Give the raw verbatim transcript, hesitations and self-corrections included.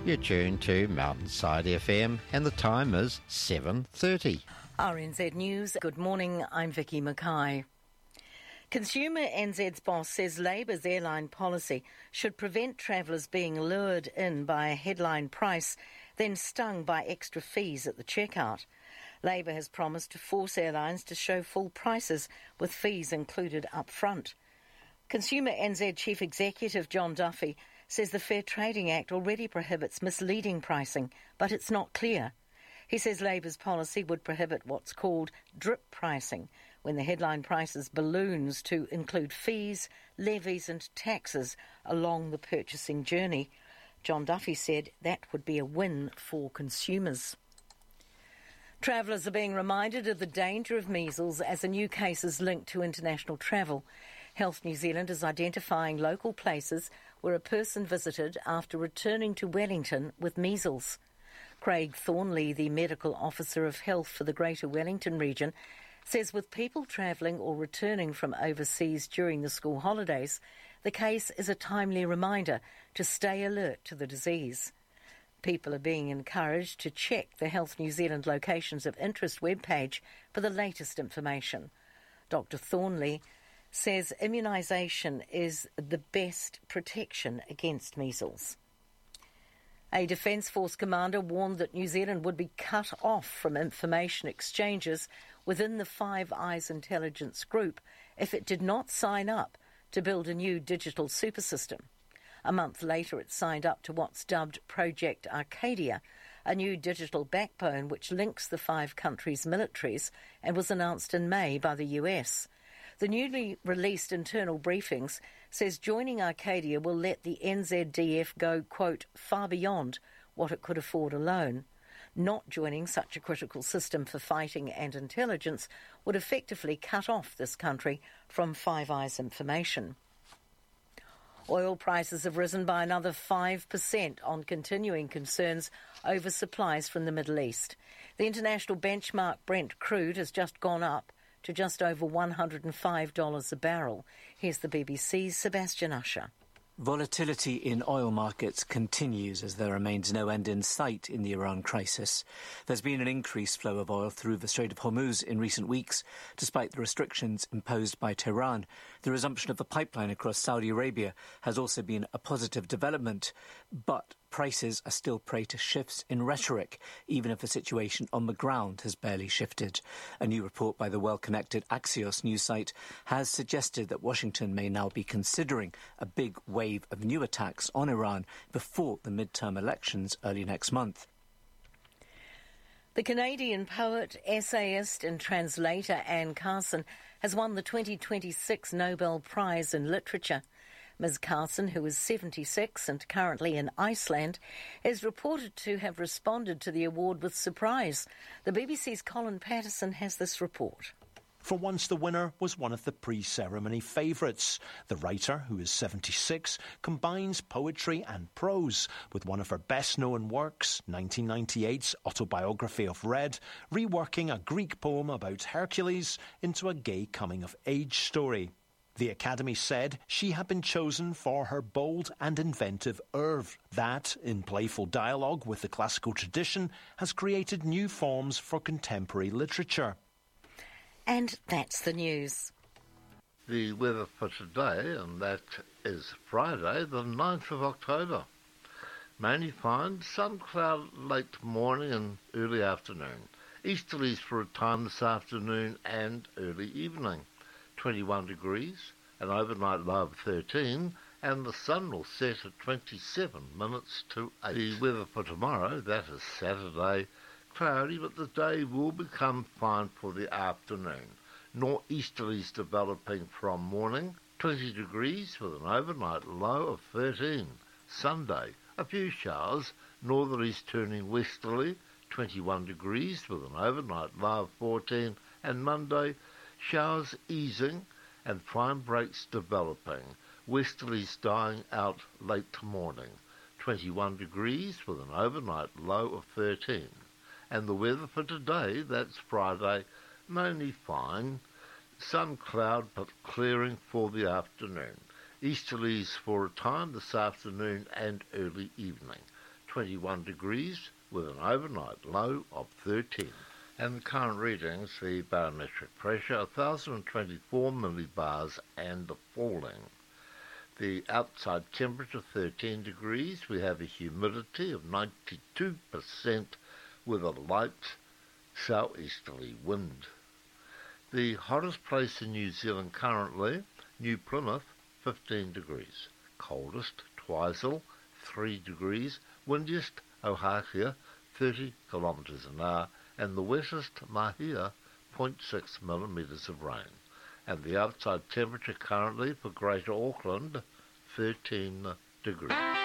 You're tuned to Mountainside F M and the time is seven thirty. R N Z News. Good morning, I'm Vicky Mackay. Consumer N Z's boss says Labour's airline policy should prevent travellers being lured in by a headline price, then stung by extra fees at the checkout. Labour has promised to force airlines to show full prices with fees included up front. Consumer N Z Chief Executive John Duffy says the Fair Trading Act already prohibits misleading pricing, but it's not clear. He says Labour's policy would prohibit what's called drip pricing, when the headline prices balloons to include fees, levies and taxes along the purchasing journey. John Duffy said that would be a win for consumers. Travellers are being reminded of the danger of measles as a new case is linked to international travel. Health New Zealand is identifying local places where a person visited after returning to Wellington with measles. Craig Thornley, the Medical Officer of Health for the Greater Wellington region, says with people travelling or returning from overseas during the school holidays, the case is a timely reminder to stay alert to the disease. People are being encouraged to check the Health New Zealand Locations of Interest webpage for the latest information. Doctor Thornley says immunisation is the best protection against measles. A Defence Force commander warned that New Zealand would be cut off from information exchanges within the Five Eyes intelligence group if it did not sign up to build a new digital super system. A month later, it signed up to what's dubbed Project Arcadia, a new digital backbone which links the five countries' militaries and was announced in May by the U S. The newly released internal briefings says joining Arcadia will let the N Z D F go, quote, far beyond what it could afford alone. Not joining such a critical system for fighting and intelligence would effectively cut off this country from Five Eyes information. Oil prices have risen by another five percent on continuing concerns over supplies from the Middle East. The international benchmark Brent crude has just gone up to just over one hundred five dollars a barrel. Here's the B B C's Sebastian Usher. Volatility in oil markets continues as there remains no end in sight in the Iran crisis. There's been an increased flow of oil through the Strait of Hormuz in recent weeks, despite the restrictions imposed by Tehran. The resumption of the pipeline across Saudi Arabia has also been a positive development, but prices are still prey to shifts in rhetoric, even if the situation on the ground has barely shifted. A new report by the well-connected Axios news site has suggested that Washington may now be considering a big wave of new attacks on Iran before the midterm elections early next month. The Canadian poet, essayist and translator Anne Carson has won the twenty twenty-six Nobel Prize in Literature. Miz Carson, who is seventy-six and currently in Iceland, is reported to have responded to the award with surprise. The B B C's Colin Patterson has this report. For once, the winner was one of the pre-ceremony favourites. The writer, who is seventy-six, combines poetry and prose with one of her best-known works, nineteen ninety-eight's Autobiography of Red, reworking a Greek poem about Hercules into a gay coming-of-age story. The Academy said she had been chosen for her bold and inventive oeuvre that, in playful dialogue with the classical tradition, has created new forms for contemporary literature. And that's the news. The weather for today, and that is Friday, the ninth of October. Mainly fine, sun cloud late morning and early afternoon. Easterlies for a time this afternoon and early evening. twenty-one degrees, an overnight low of thirteen, and the sun will set at twenty-seven minutes to eight. The weather for tomorrow, that is Saturday, cloudy, but the day will become fine for the afternoon. Northeasterlies developing from morning, twenty degrees with an overnight low of thirteen. Sunday, a few showers, northerlies turning westerly, twenty-one degrees with an overnight low of fourteen, and Monday, showers easing and fine breaks developing, westerlies dying out late morning, twenty-one degrees with an overnight low of thirteen. And the weather for today, that's Friday, mainly fine, sun cloud but clearing for the afternoon. Easterlies for a time this afternoon and early evening, twenty-one degrees with an overnight low of thirteen. And the current readings, the barometric pressure one thousand twenty-four millibars and falling. The outside temperature thirteen degrees. We have a humidity of ninety-two percent with a light southeasterly wind. The hottest place in New Zealand currently, New Plymouth, fifteen degrees. Coldest, Twizel, three degrees. Windiest, Ohakea, thirty kilometres an hour. And the wettest, Mahia, zero point six millimetres of rain. And the outside temperature currently for Greater Auckland, thirteen degrees.